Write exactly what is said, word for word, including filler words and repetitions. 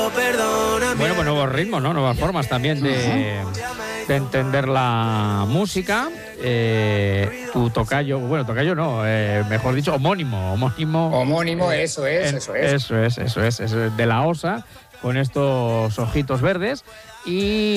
Bueno, pues nuevos ritmos, ¿no? Nuevas formas también de, de entender la música. Eh, tu tocayo, bueno, tocayo no, eh, mejor dicho, homónimo, homónimo. Homónimo, eh, eso es, eso es. Eso es, eso es, eso es, de la Osa, con estos ojitos verdes. Y